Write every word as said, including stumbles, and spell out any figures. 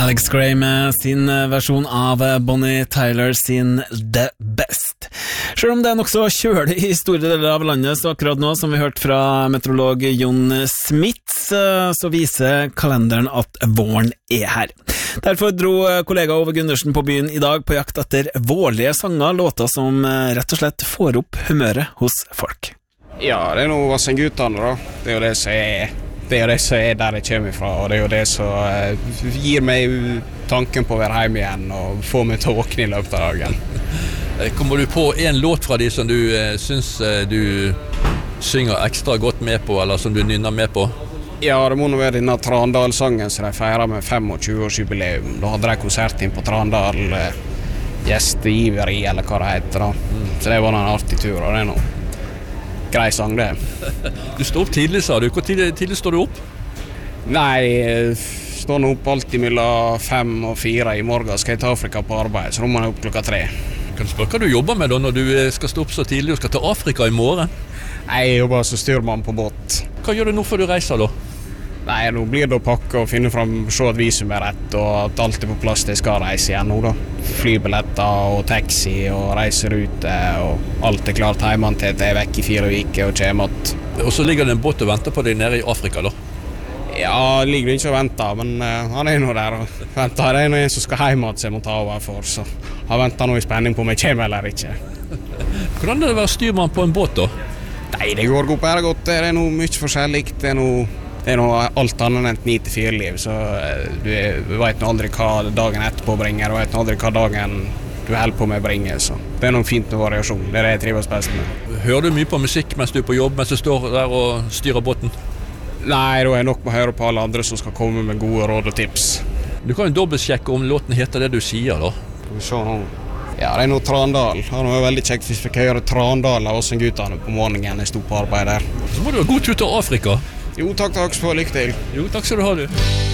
Alex Gray med sin versjon av Bonnie Tyler sin The Best. Selv om det er nok så kjølig i store deler av landet, så akkurat nå, som vi hørte fra meteorolog Jon Smith, så viser kalenderen at våren er her. Derfor dro kollega Ove Gundersen på byen i dag på jakt etter vårlige sanger, låter som rett og slett får opp humøret hos folk. Ja, det er noe Vassendgutane da. Det er jo det som er Det er jo det som er der jeg kommer fra, og det er jo det som uh, gir meg tanken på å være hjemme igjen og få meg til å våkne i løpet av dagen. Kommer du på en låt fra de som du uh, syns uh, du synger ekstra godt med på, eller som du nynner med på? Ja, det må nå være denne Trandal-sangen som de feirer med tjuefem-årsjubileum. Da hadde de konsert inn på Trandal, uh, gjestgiveri, eller hva det heter da. Mm. Så det var en artig tur, og det er noe grei sang det. Du står opp tidlig, sa du. Hvor tidlig, tidlig står du opp? Nei, jeg står nå opp alltid mellom fem og fire. I morgen skal jeg til Afrika på arbeid, så nå må jeg opp klokka tre. Kan du spørre hva du jobber med da, når du skal stå opp så tidlig og skal til Afrika i morgen? Nei, jeg jobber som styrmann på båt. Hva gjør du nå før du reiser da? Nei, nå blir det å pakke og finne frem, se at visum er rett, og at alt er på plass til jeg skal reise igjen nå da. Flybilletter og taxi og reiserute, og alt er klart hjemme til at jeg er vekk i fire uker og kommer att. Og så ligger det en båt og venter på deg nede i Afrika da? Ja, ligger det ikke og venter, men uh, han er nå der og venter. Det er noe en som skal hjemme at jeg må ta over for, så han venter nå i spenning på om jeg kommer eller ikke. Hvordan er det å være styrmann på en båt da? Nei, det går bare godt. Det er noe mye forskjellig. Det er noe Det er noe alt annet enn et ni til fire liv, så du, du vet nå aldri hva dagen etterpå bringer, du vet nå aldri hva dagen du holder på med bringer, så det er noe fint med variasjon, det er det jeg trives best med. Hører du mye på musikk mens du er på jobb, mens du står der og styrer båten? Nei, da er jeg nok med å høre på alle andre som skal komme med gode råd og tips. Du kan jo dobbeltsjekke om låten heter det du sier da. Skal vi se nå. Ja, det er noe Trandal. Det var veldig kjekt hvis vi fikk høre Trandal av Vassendgutane på morgenen jeg sto på arbeid der. Så må du ha god tur til Afrika. Jo, takk, takk, så lykke til. Jo, takk skal du ha, du.